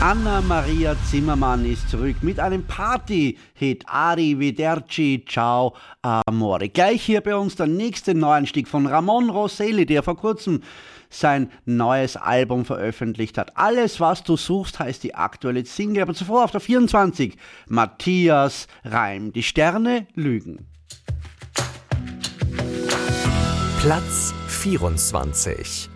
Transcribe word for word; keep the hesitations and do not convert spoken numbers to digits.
Anna-Maria Zimmermann ist zurück mit einem Party-Hit. Arrivederci, ciao, amore. Gleich hier bei uns der nächste Neuanstieg von Ramon Rosselli, der vor kurzem sein neues Album veröffentlicht hat. Alles, was du suchst, heißt die aktuelle Single. Aber zuvor auf der vierundzwanzig Matthias Reim. Die Sterne lügen. Platz vierundzwanzig.